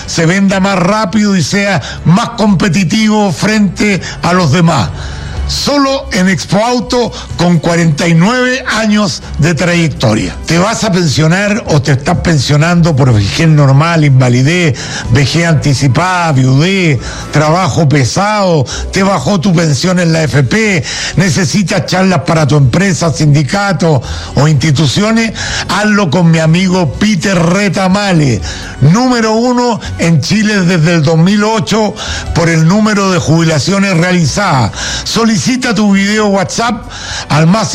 se venda más rápido y sea más competitivo frente a los demás. Solo en Expo Auto, con 49 años de trayectoria. ¿Te vas a pensionar o te estás pensionando por vejez normal, invalidez, vejez anticipada, viudez, trabajo pesado, te bajó tu pensión en la AFP, necesitas charlas para tu empresa, sindicato o instituciones? Hazlo con mi amigo Peter Retamale, número 1 en Chile desde el 2008 por el número de jubilaciones realizadas. Solicita tu video WhatsApp al más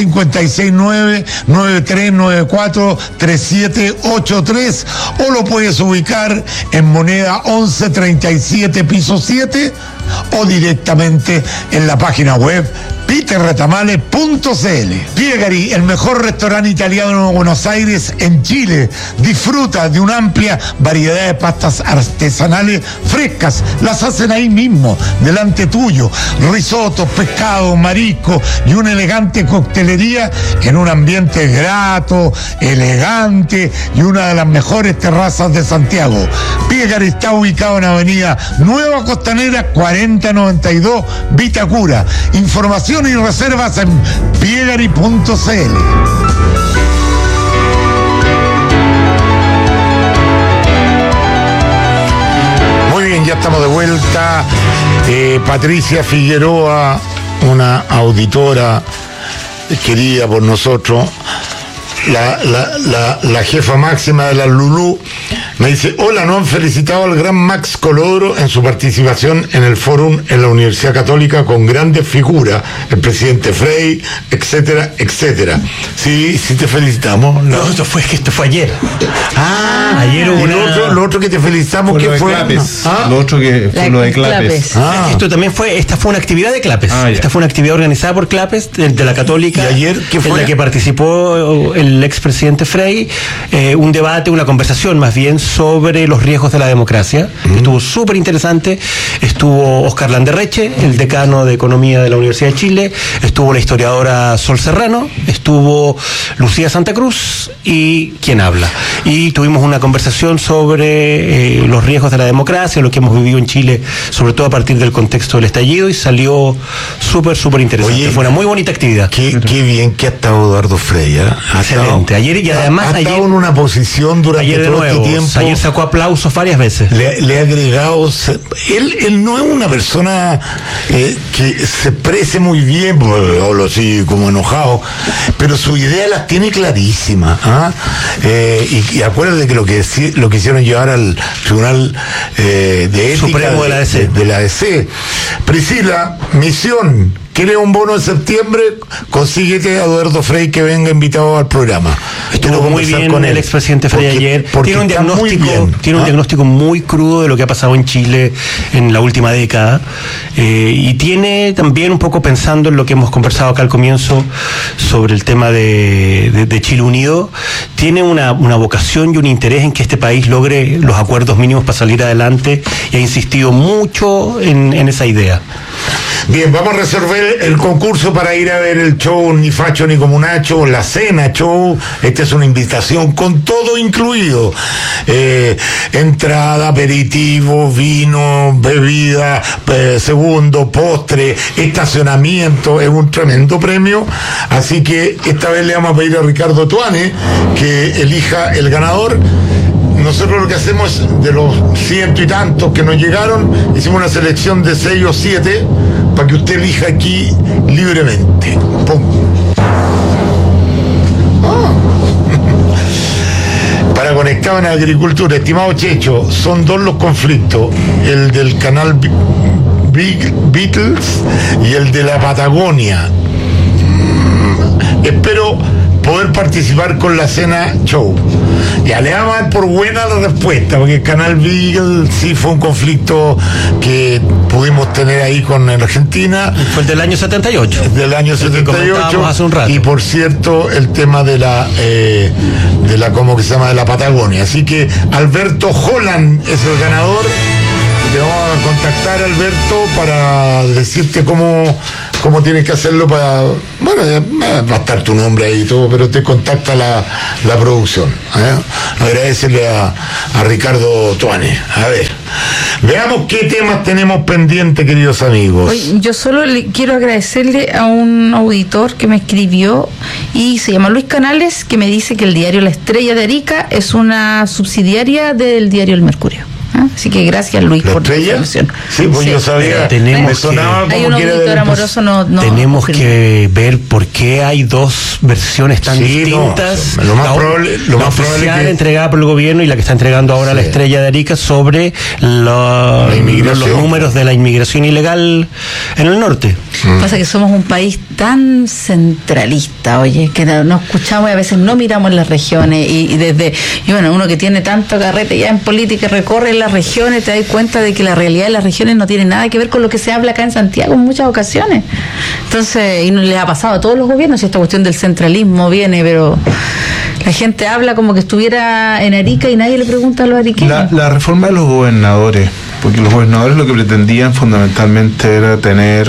569-9394-3783 o lo puedes ubicar en Moneda 1137 piso 7 o directamente en la página web peterretamale.cl. Piegari, el mejor restaurante italiano de Buenos Aires en Chile. Disfruta de una amplia variedad de pastas artesanales frescas. Las hacen ahí mismo, delante tuyo. Risotos, pescado, marisco y una elegante coctelería en un ambiente grato, elegante y una de las mejores terrazas de Santiago. Piegari está ubicado en Avenida Nueva Costanera 4092 Vitacura. Información y reservas en piegari.cl. Muy bien, ya estamos de vuelta. Patricia Figueroa, una auditora querida por nosotros, la jefa máxima de la Lulú, me dice: hola, ¿no han felicitado al gran Max Colodro en su participación en el fórum en la Universidad Católica con grandes figuras, el presidente Frey, etcétera, etcétera? Sí, sí te felicitamos. No, esto fue ayer. Ayer hubo lo otro que te felicitamos, ¿qué fue? Lo otro que fue lo de Clapes. Esto también esta fue una actividad de Clapes. Esta fue una actividad organizada por Clapes, de la Católica. ¿Y ayer qué fue? En la que participó el expresidente Frey, un debate, una conversación más bien sobre los riesgos de la democracia. Estuvo súper interesante. Estuvo Oscar Landerreche, el decano de Economía de la Universidad de Chile, estuvo la historiadora Sol Serrano, estuvo Lucía Santa Cruz y quien habla. Y tuvimos una conversación sobre los riesgos de la democracia, lo que hemos vivido en Chile, sobre todo a partir del contexto del estallido, y salió súper interesante. Oye, fue una muy bonita actividad. Qué bien que ha estado Eduardo Frey. Excelente. Ayer, y además ha estado en una posición durante todo este tiempo. Ayer sacó aplausos varias veces. Le ha agregado. Él no es una persona que se exprese muy bien, hablo así como enojado, pero su idea las tiene clarísimas. Y acuérdate que lo quisieron llevar al Tribunal de Ética Supremo de la ADC. De la ADC. Priscila, misión. ¿Quieres un bono de septiembre? Consíguete a Eduardo Frey que venga invitado al programa. Estuvo muy bien con el expresidente Frey ayer. Tiene un diagnóstico muy crudo de lo que ha pasado en Chile en la última década. Y tiene también un poco, pensando en lo que hemos conversado acá al comienzo sobre el tema de Chile Unido, tiene una vocación y un interés en que este país logre los acuerdos mínimos para salir adelante, y ha insistido mucho en esa idea. Bien, vamos a resolver el concurso para ir a ver el show Ni Facho ni Comunacho, la cena show. Esta es una invitación con todo incluido. Entrada, aperitivo, vino, bebida, segundo, postre, estacionamiento. Es un tremendo premio. Así que esta vez le vamos a pedir a Ricardo Tuane que elija el ganador. Nosotros lo que hacemos es, de los 100 y tantos que nos llegaron, hicimos una selección de 6 o 7 para que usted elija aquí libremente. ¡Pum! Para Conectado en Agricultura, estimado Checho, son 2 los conflictos: el del canal Beatles y el de la Patagonia. Espero poder participar con la cena show. Ya le vamos a dar por buena la respuesta, porque el canal Beagle sí fue un conflicto que pudimos tener ahí con Argentina. Fue el del año 78. Del año 78. Hace un rato. Y por cierto, el tema de la ¿cómo que se llama? De la Patagonia. Así que Alberto Holland es el ganador. Te vamos a contactar, Alberto, para decirte cómo cómo tienes que hacerlo para... Bueno, va a estar tu nombre ahí y todo, pero te contacta la producción. Agradecerle a Ricardo Tuane. A ver, veamos qué temas tenemos pendientes, queridos amigos. Oye, yo solo quiero agradecerle a un auditor que me escribió y se llama Luis Canales, que me dice que el diario La Estrella de Arica es una subsidiaria del diario El Mercurio. Así que gracias, Luis, por tu información. Sí, pues sí. Yo sabía. Tenemos hay un auditor amoroso, tenemos que ver por qué hay dos versiones tan distintas. Lo más probable es que entregada por el gobierno y la que está entregando ahora La Estrella de Arica sobre los números de la inmigración ilegal en el norte. Pasa que somos un país tan centralista, oye, que no escuchamos y a veces no miramos las regiones y bueno, uno que tiene tanto carrete ya en política recorre las regiones, te das cuenta de que la realidad de las regiones no tiene nada que ver con lo que se habla acá en Santiago en muchas ocasiones. Entonces, y le ha pasado a todos los gobiernos, y esta cuestión del centralismo viene, pero la gente habla como que estuviera en Arica y nadie le pregunta a los ariqueños. La reforma de los gobernadores, porque los gobernadores lo que pretendían fundamentalmente era tener...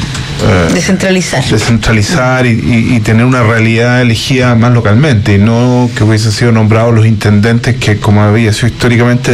descentralizar y tener una realidad elegida más localmente, y no que hubiesen sido nombrados los intendentes, que como había sido históricamente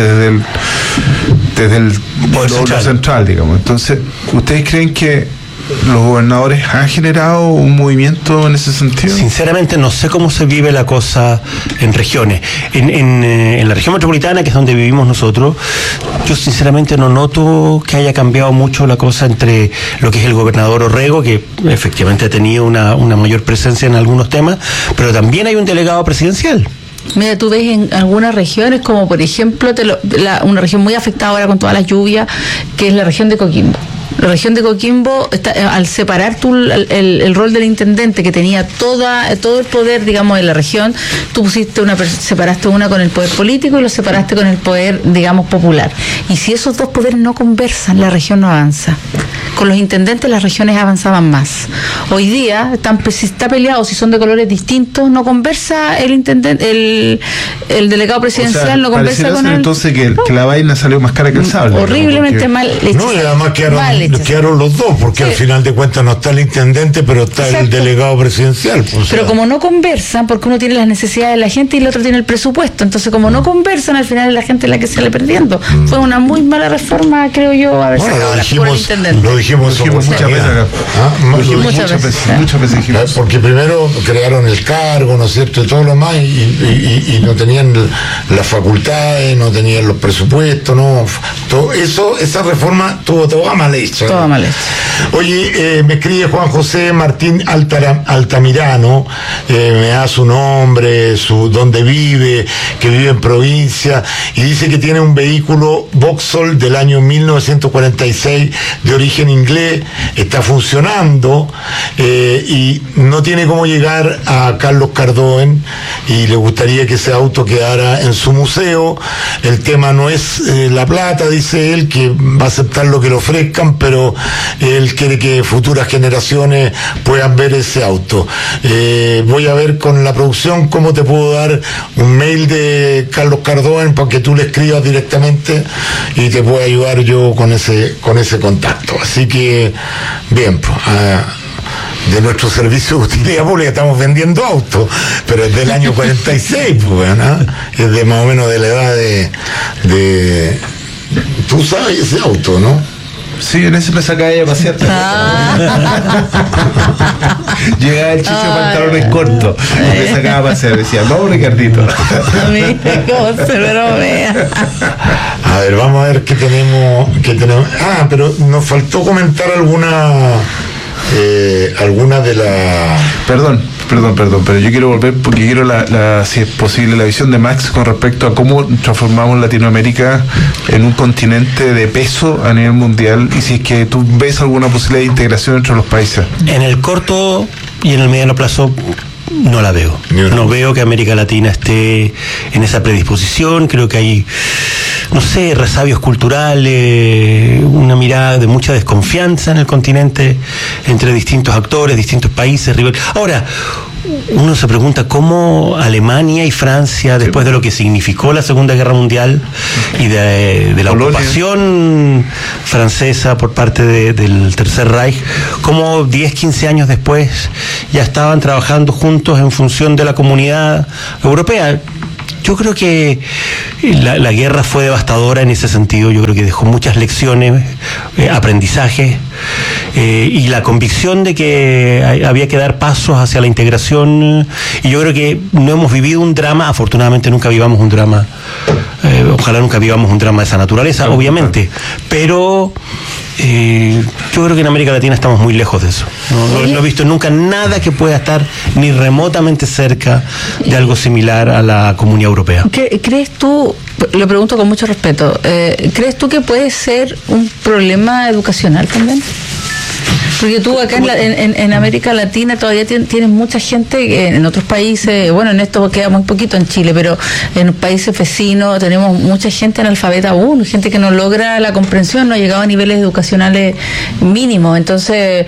desde el poder central, digamos. Entonces, ¿ustedes creen que los gobernadores han generado un movimiento en ese sentido? Sinceramente no sé cómo se vive la cosa en regiones. En la región metropolitana, que es donde vivimos nosotros, yo sinceramente no noto que haya cambiado mucho la cosa entre lo que es el gobernador Orrego, que efectivamente ha tenido una mayor presencia en algunos temas, pero también hay un delegado presidencial. Mira, tú ves en algunas regiones, como por ejemplo una región muy afectada ahora con todas las lluvias, que es la región de Coquimbo. La región de Coquimbo, al separar tú el rol del intendente, que tenía todo el poder, digamos, de la región, tú separaste una con el poder político y lo separaste con el poder, digamos, popular. Y si esos dos poderes no conversan, la región no avanza. Con los intendentes las regiones avanzaban más. Hoy día, si está peleado, si son de colores distintos, no conversa el intendente, el delegado presidencial, no conversa con él. Entonces que la vaina salió más cara que el sable. Horriblemente mal hecha. No, y además quedaron los dos, porque al final de cuentas no está el intendente, pero está el delegado presidencial. Pero como no conversan, porque uno tiene las necesidades de la gente y el otro tiene el presupuesto, entonces como no conversan, al final es la gente la que sale perdiendo. Fue una muy mala reforma, creo yo, haber sacado la figura del intendente. Lo dijimos muchas veces acá. Muchas veces dijimos. Porque primero crearon el cargo, ¿no es cierto?, y todo lo más, y no tenían las facultades, no tenían los presupuestos, no. Todo eso, esa reforma tuvo toda mal hecha. Todo mal hecho. Oye, me escribe Juan José Martín Altamirano, me da su nombre, dónde vive, que vive en provincia, y dice que tiene un vehículo Vauxhall del año 1946 de origen inglés, está funcionando, y no tiene cómo llegar a Carlos Cardoen, y le gustaría que ese auto quedara en su museo. El tema no es la plata, dice él, que va a aceptar lo que le ofrezcan, pero él quiere que futuras generaciones puedan ver ese auto. Voy a ver con la producción cómo te puedo dar un mail de Carlos Cardoen para que tú le escribas directamente y te pueda ayudar yo con ese contacto. Así que, bien, pues, de nuestro servicio de utilidad pública estamos vendiendo autos, pero es del año 46, pues, ¿no? Es de más o menos de la edad de tú sabes ese auto, ¿no? Sí, en ese me sacaba ella a pasear. Llegaba el chicho de pantalones cortos, me sacaba a pasear, decía, vamos Ricardito. ¿Cómo se bromea? A ver, vamos a ver qué tenemos. Pero nos faltó comentar alguna de las... Perdón, pero yo quiero volver porque quiero si es posible, la visión de Max con respecto a cómo transformamos Latinoamérica en un continente de peso a nivel mundial, y si es que tú ves alguna posibilidad de integración entre los países. En el corto y en el mediano plazo no la veo. No veo que América Latina esté en esa predisposición. Creo que hay, no sé, resabios culturales, una mirada de mucha desconfianza en el continente entre distintos actores, distintos países. Ahora, uno se pregunta cómo Alemania y Francia, después de lo que significó la Segunda Guerra Mundial y de la ocupación francesa por parte del Tercer Reich, cómo 10, 15 años después ya estaban trabajando juntos en función de la comunidad europea. Yo creo que la guerra fue devastadora en ese sentido. Yo creo que dejó muchas lecciones, aprendizajes, y la convicción de que había que dar pasos hacia la integración. Y yo creo que no hemos vivido un drama, afortunadamente nunca vivamos un drama, ojalá nunca vivamos un drama de esa naturaleza, obviamente, pero yo creo que en América Latina estamos muy lejos de eso. No he visto nunca nada que pueda estar ni remotamente cerca de algo similar a la Comunidad Europea. ¿Crees tú, lo pregunto con mucho respeto, ¿crees tú que puede ser un problema educacional también? Porque tú acá en América Latina todavía tienes mucha gente, en otros países, bueno, en esto queda muy poquito en Chile, pero en países vecinos tenemos mucha gente analfabeta aún, gente que no logra la comprensión, no ha llegado a niveles educacionales mínimos. Entonces,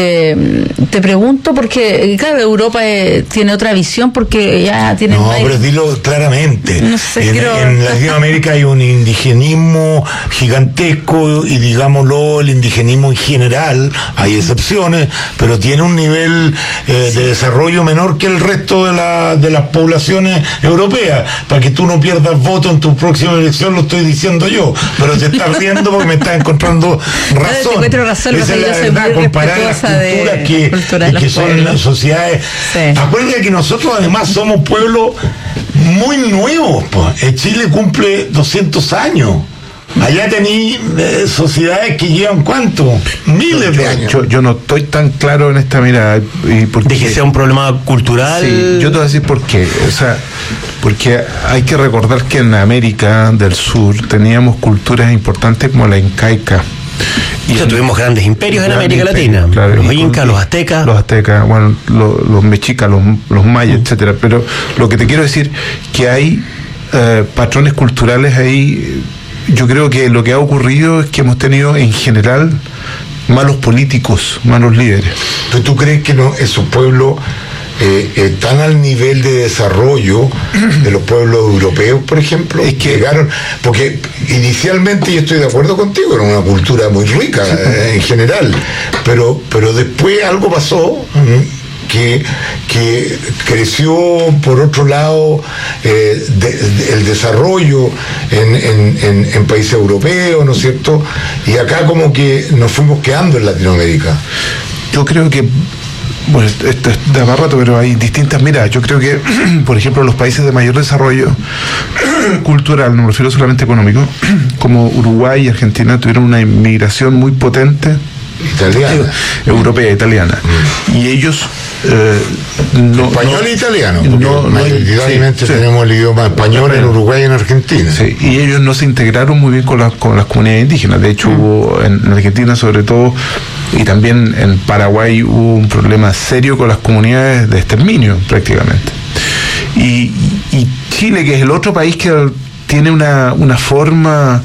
te pregunto porque, claro, Europa tiene otra visión porque ya tiene... No, pero dilo claramente. No sé, en Latinoamérica hay un indigenismo gigantesco y, digámoslo, el indigenismo en general, hay excepciones, pero tiene un nivel de desarrollo menor que el resto de las poblaciones europeas. Para que tú no pierdas voto en tu próxima elección, lo estoy diciendo yo, pero te estás riendo porque me estás encontrando razón. Te encuentro razón. Esa es la verdad, comparar las culturas que son las sociedades. Sí. Acuérdate que nosotros además somos pueblos muy nuevos. Pues. Chile cumple 200 años. Allá tení sociedades que llevan ¿cuánto? Miles de años. Yo no estoy tan claro en esta mirada. ¿De que sea un problema cultural? Sí, yo te voy a decir por qué. O sea, porque hay que recordar que en América del Sur teníamos culturas importantes como la incaica. Y tuvimos grandes imperios en América Latina, claro, los incas, los aztecas. Los aztecas, bueno, los mexicas, los mayas, etcétera. Pero lo que te quiero decir que hay patrones culturales ahí. Yo creo que lo que ha ocurrido es que hemos tenido en general malos políticos, malos líderes. ¿Tú crees que esos pueblos están al nivel de desarrollo de los pueblos europeos, por ejemplo? Es que llegaron, porque inicialmente, y estoy de acuerdo contigo, era una cultura muy rica en general, pero después algo pasó. Que creció por otro lado el desarrollo en países europeos, ¿no es cierto? Y acá como que nos fuimos quedando en Latinoamérica. Yo creo que, bueno, esto es de más rato, pero hay distintas miradas. Yo creo que, por ejemplo, los países de mayor desarrollo cultural, no me refiero solamente económico, como Uruguay y Argentina, tuvieron una inmigración muy potente italiana, europea, italiana, y ellos español e italiano, mayoritariamente tenemos el idioma español en Uruguay y en Argentina. Sí, y ellos no se integraron muy bien con las comunidades indígenas. De hecho, hubo en Argentina sobre todo, y también en Paraguay hubo un problema serio con las comunidades de exterminio prácticamente. Y Chile, que es el otro país que tiene una forma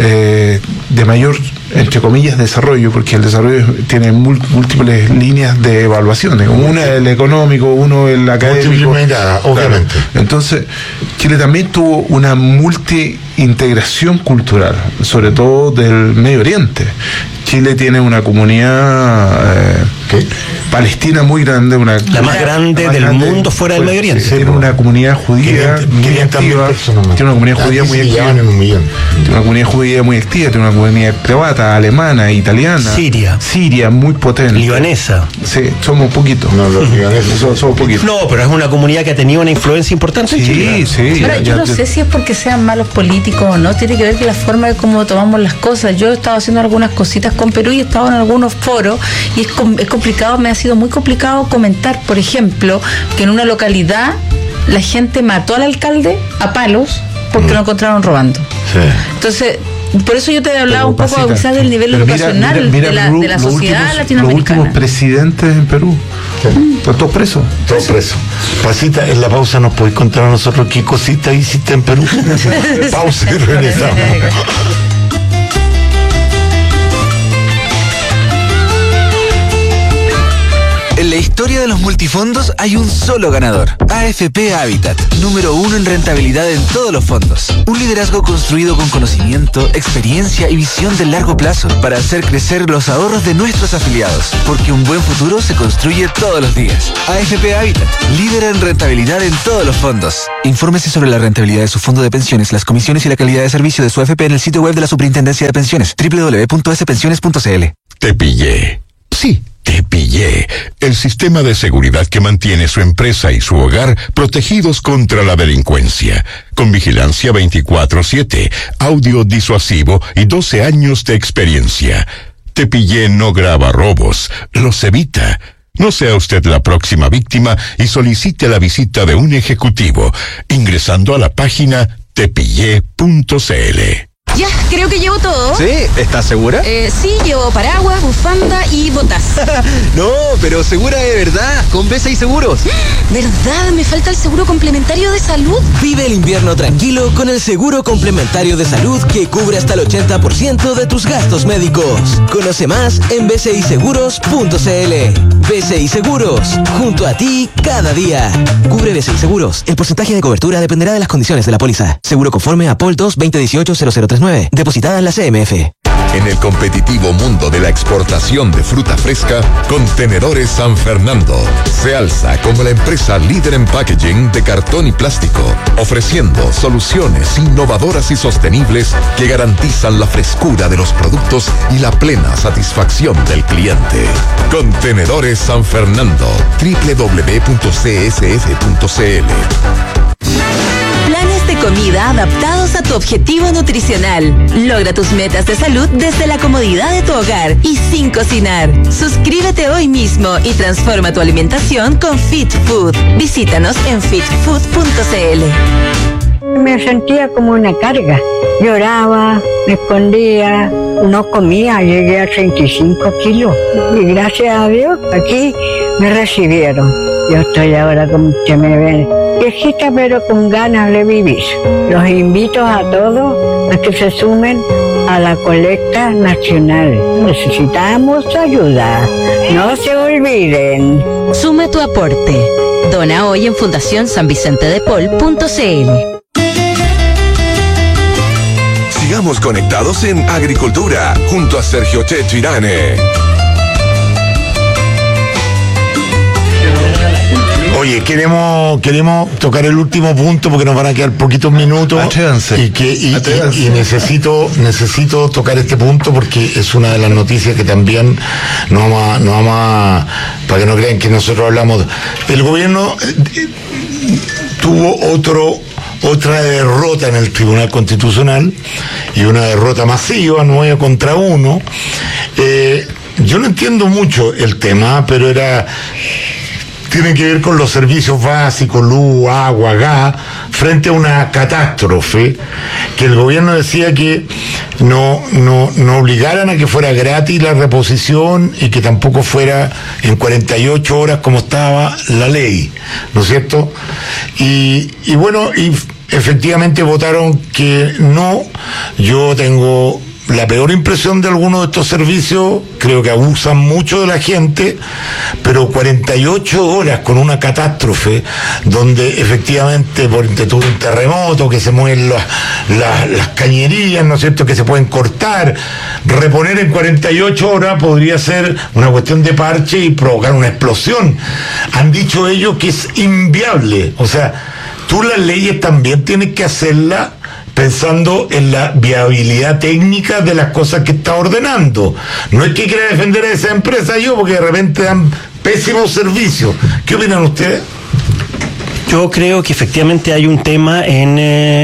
de mayor, entre comillas, desarrollo, porque el desarrollo tiene múltiples líneas de evaluaciones, una el económico, uno el académico, obviamente. Claro. Entonces, Chile también tuvo una multi-integración cultural, sobre todo del Medio Oriente. Chile tiene una comunidad palestina muy grande, la más grande del mundo fuera del Medio Oriente. Tiene una comunidad judía muy activa, tiene una comunidad judía muy activa, tiene una comunidad judía muy activa, tiene una comunidad croata, alemana, italiana, Siria muy potente, libanesa. Sí, somos poquitos. No, los libaneses somos poquitos. No, pero es una comunidad que ha tenido una influencia importante en Chile. Sí. Ahora, yo no sé si es porque sean malos políticos o no, tiene que ver con la forma de cómo tomamos las cosas. Yo he estado haciendo algunas cositas con Perú y he estado en algunos foros y es complicado, me ha sido muy complicado comentar, por ejemplo, que en una localidad la gente mató al alcalde a palos porque lo encontraron robando. Sí. Entonces, por eso yo te he hablado un poco quizás del nivel educacional de la sociedad latinoamericana. Los últimos presidentes en Perú, ¿están todos presos? Todos presos. Pasita, en la pausa nos podéis contar a nosotros qué cositas hiciste en Perú. Pausa y regresamos. En la historia de los los multifondos hay un solo ganador. AFP Habitat, número 1 en rentabilidad en todos los fondos. Un liderazgo construido con conocimiento, experiencia y visión de largo plazo para hacer crecer los ahorros de nuestros afiliados. Porque un buen futuro se construye todos los días. AFP Habitat, líder en rentabilidad en todos los fondos. Infórmese sobre la rentabilidad de su fondo de pensiones, las comisiones y la calidad de servicio de su AFP en el sitio web de la Superintendencia de Pensiones, www.spensiones.cl. Te pillé. Sí, te pillé. El sistema de seguridad que mantiene su empresa y su hogar protegidos contra la delincuencia. Con vigilancia 24/7, audio disuasivo y 12 años de experiencia. Te pillé no graba robos, los evita. No sea usted la próxima víctima y solicite la visita de un ejecutivo ingresando a la página tepillé.cl. Ya, creo que llevo todo. ¿Sí? ¿Estás segura? Sí, llevo paraguas, bufanda y botas. No, pero segura de verdad, con B6 Seguros. ¿Verdad? Me falta el seguro complementario de salud. Vive el invierno tranquilo con el seguro complementario de salud que cubre hasta el 80% de tus gastos médicos. Conoce más en b6seguros.cl. B6 Seguros, junto a ti cada día. Cubre B6 Seguros. El porcentaje de cobertura dependerá de las condiciones de la póliza. Seguro conforme a POL 2 2018-0039. Depositada en la CMF. En el competitivo mundo de la exportación de fruta fresca, Contenedores San Fernando se alza como la empresa líder en packaging de cartón y plástico, ofreciendo soluciones innovadoras y sostenibles que garantizan la frescura de los productos y la plena satisfacción del cliente. Contenedores San Fernando, www.csf.cl. Planes de comida adaptados a tu objetivo nutricional. Logra tus metas de salud desde la comodidad de tu hogar y sin cocinar. Suscríbete hoy mismo y transforma tu alimentación con Fit Food. Visítanos en fitfood.cl. Me sentía como una carga. Lloraba, me escondía, no comía, llegué a 35 kilos. Y gracias a Dios, aquí me recibieron. Yo estoy ahora como usted me ve, viejita pero con ganas de vivir. Los invito a todos a que se sumen a la colecta nacional. Necesitamos ayuda. No se olviden. Suma tu aporte. Dona hoy en Fundación San Vicente de Paul.cl. Sigamos conectados en Agricultura, junto a Sergio Chechirane. Oye, queremos tocar el último punto porque nos van a quedar poquitos minutos. Y necesito tocar este punto porque es una de las noticias que también no vamos a para que no crean que nosotros hablamos. El gobierno tuvo otra derrota en el Tribunal Constitucional y una derrota masiva, 9-1. Yo no entiendo mucho el tema, pero tiene que ver con los servicios básicos, luz, agua, gas, frente a una catástrofe que el gobierno decía que no obligaran a que fuera gratis la reposición y que tampoco fuera en 48 horas como estaba la ley, ¿no es cierto? Y efectivamente votaron que no. Yo tengo la peor impresión de algunos de estos servicios, creo que abusan mucho de la gente, pero 48 horas con una catástrofe donde efectivamente por tuvo un terremoto, que se mueven las cañerías, ¿no es cierto?, que se pueden cortar, reponer en 48 horas podría ser una cuestión de parche y provocar una explosión. Han dicho ellos que es inviable, o sea, tú las leyes también tienes que hacerlas pensando en la viabilidad técnica de las cosas que está ordenando. No es que quiera defender a esa empresa yo, porque de repente dan pésimos servicios. ¿Qué opinan ustedes? Yo creo que efectivamente hay un tema en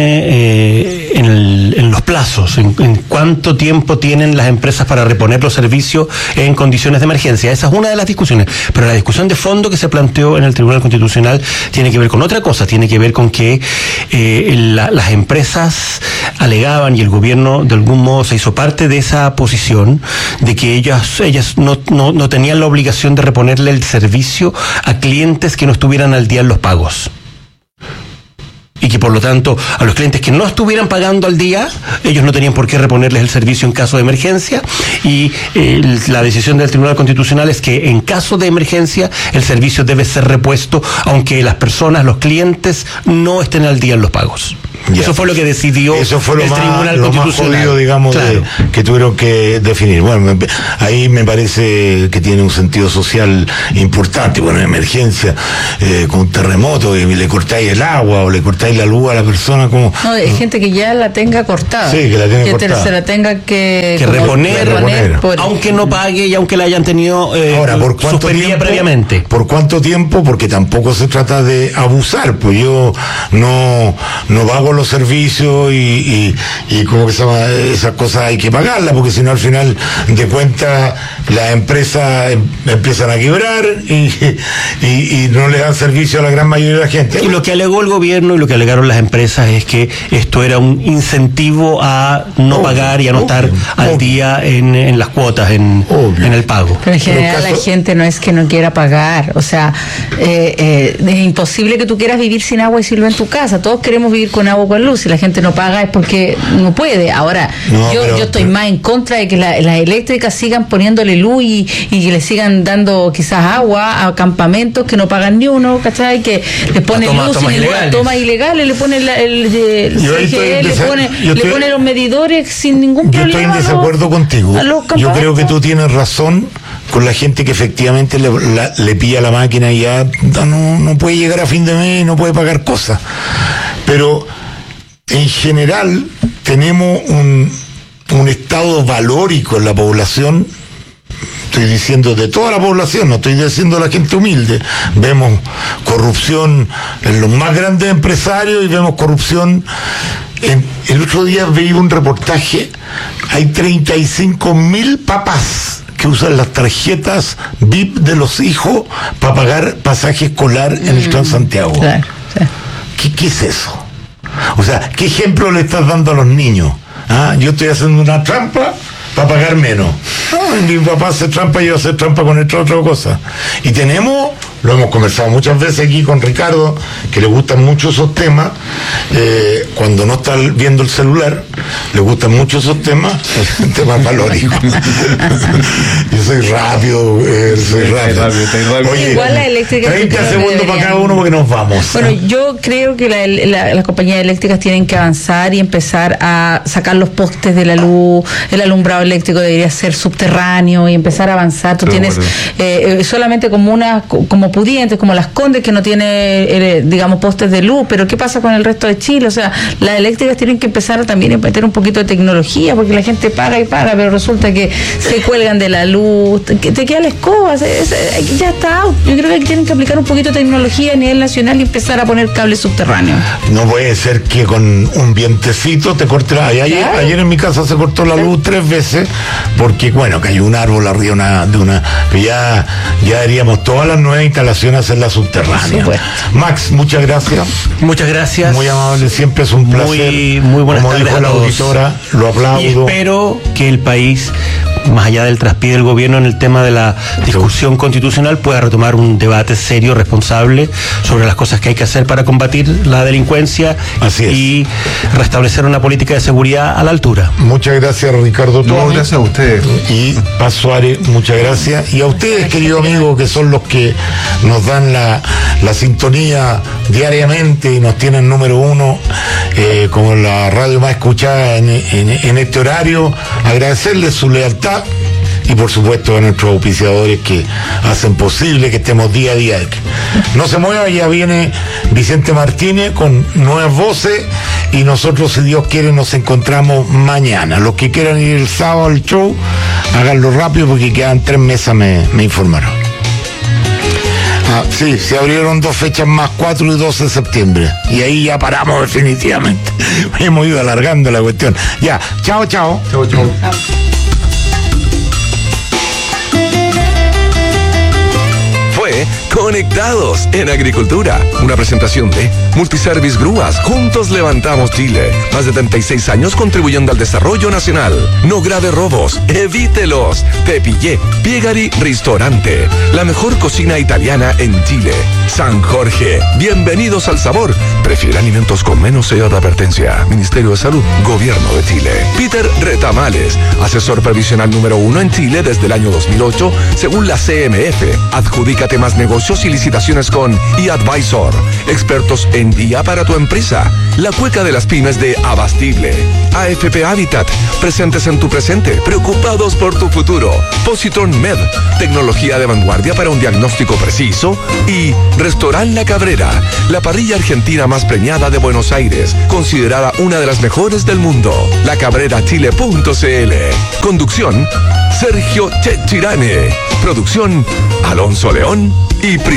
los plazos, en cuánto tiempo tienen las empresas para reponer los servicios en condiciones de emergencia. Esa es una de las discusiones, pero la discusión de fondo que se planteó en el Tribunal Constitucional tiene que ver con otra cosa, tiene que ver con que las empresas alegaban, y el gobierno de algún modo se hizo parte de esa posición, de que ellas no tenían la obligación de reponerle el servicio a clientes que no estuvieran al día en los pagos. y que por lo tanto a los clientes que no estuvieran pagando al día, ellos no tenían por qué reponerles el servicio en caso de emergencia, y la decisión del Tribunal Constitucional es que en caso de emergencia el servicio debe ser repuesto aunque las personas, los clientes, no estén al día en los pagos. Ya. Eso fue lo que decidió el Tribunal Constitucional. Más jodido, digamos, claro, que tuvieron que definir. Bueno, ahí me parece que tiene un sentido social importante. Bueno, en emergencia, con un terremoto, y le cortáis el agua o le cortáis la luz a la persona, como... No, hay gente que ya la tenga cortada. Sí, que la tenga cortada. Se la tenga que reponer aunque no pague y aunque la hayan tenido ahora, suspendida previamente. ¿Por cuánto tiempo? Porque tampoco se trata de abusar. Pues yo no pago los servicios y como que se llama, esas cosas hay que pagarlas, porque si no al final de cuentas las empresas empiezan a quebrar y no le dan servicio a la gran mayoría de la gente. Y lo que alegó el gobierno y lo que alegaron las empresas es que esto era un incentivo a no pagar y a no estar al día en las cuotas, en el pago. Pero en general la gente no es que no quiera pagar, o sea, es imposible que tú quieras vivir sin agua y sin luz en tu casa. Todos queremos vivir con agua, con luz. Si la gente no paga es porque no puede. Ahora, yo estoy más en contra de que las eléctricas sigan poniéndole luz y que le sigan dando quizás agua a campamentos que no pagan ni uno, ¿cachai? Que le ponen luz y tomas ilegales, le ponen el CGE, le pone los medidores sin ningún problema. Yo estoy en desacuerdo contigo. Yo creo que tú tienes razón con la gente que efectivamente le pilla la máquina y ya no puede llegar a fin de mes y no puede pagar cosas. Pero en general tenemos un estado valórico en la población. Estoy diciendo de toda la población, no estoy diciendo de la gente humilde. Vemos corrupción en los más grandes empresarios y vemos corrupción. El otro día veía un reportaje, hay 35.000 papás que usan las tarjetas VIP de los hijos para pagar pasaje escolar en el Transantiago. Claro, sí. ¿Qué es eso? O sea, ¿qué ejemplo le estás dando a los niños? Yo estoy haciendo una trampa para pagar menos. Mi papá hace trampa y yo hacer trampa con esta otra cosa. Y tenemos, lo hemos conversado muchas veces aquí con Ricardo, que le gustan mucho esos temas, cuando no está viendo el celular, le gustan mucho esos temas valóricos. Yo soy rápido, Oye, igual la eléctrica 30 segundos para cada uno porque nos vamos. Bueno, yo creo que las compañías eléctricas tienen que avanzar y empezar a sacar los postes de la luz. El alumbrado eléctrico debería ser subterráneo y empezar a avanzar. Tú tienes solamente como pudientes, como Las Condes, que no tiene, digamos, postes de luz, pero ¿qué pasa con el resto de Chile? O sea, las eléctricas tienen que empezar también a meter un poquito de tecnología, porque la gente paga y paga, pero resulta que se cuelgan de la luz, que te queda la escoba, ya está out. Yo creo que tienen que aplicar un poquito de tecnología a nivel nacional y empezar a poner cables subterráneos. No puede ser que con un vientecito te corte la... Ayer en mi casa se cortó la luz 3 veces, porque, bueno, cayó un árbol arriba de una... Pero ya haríamos todas las nuevas instalaciones hacerlas subterráneas. Max, muchas gracias. Muchas gracias. Muy amable, siempre es un placer. Muy buenas Como tardes dijo la a todos. auditora, lo aplaudo. Y espero que el país, más allá del traspié del gobierno en el tema de la discusión constitucional, pueda retomar un debate serio, responsable, sobre las cosas que hay que hacer para combatir la delincuencia y restablecer una política de seguridad a la altura. Muchas gracias, Ricardo. No, gracias a ustedes. Y Paz Suárez, muchas gracias. Y a ustedes, queridos amigos, que son los que nos dan la sintonía diariamente y nos tienen número 1 como la radio más escuchada en este horario. Agradecerles su lealtad y por supuesto a nuestros auspiciadores que hacen posible que estemos día a día. No se mueva, ya viene Vicente Martínez con nuevas voces y nosotros, si Dios quiere, nos encontramos mañana. Los que quieran ir el sábado al show, háganlo rápido porque quedan 3 mesas, me informaron. Sí, se abrieron 2 fechas más, 4 y 12 de septiembre. Y ahí ya paramos definitivamente. Hemos ido alargando la cuestión. Ya, chao. Chao. Fue Conectados en Agricultura. Una presentación de Multiservice Grúas. Juntos levantamos Chile. Más de 36 años contribuyendo al desarrollo nacional. No grave robos. Evítelos. Te pillé. Piegari Ristorante. La mejor cocina italiana en Chile. San Jorge. Bienvenidos al sabor. Prefiere alimentos con menos sello de advertencia. Ministerio de Salud. Gobierno de Chile. Peter Retamales. Asesor previsional número 1 en Chile desde el año 2008, según la CMF. Adjudícate más negocios y licitaciones con eAdvisor. Expertos en día para tu empresa. La cueca de las pymes de Abastible. AFP Habitat. Presentes en tu presente. Preocupados por tu futuro. Positron Med. Tecnología de vanguardia para un diagnóstico preciso. Y Restaurant La Cabrera. La parrilla argentina más premiada de Buenos Aires. Considerada una de las mejores del mundo. lacabrerachile.cl. Conducción Sergio Chechirane. Producción Alonso León y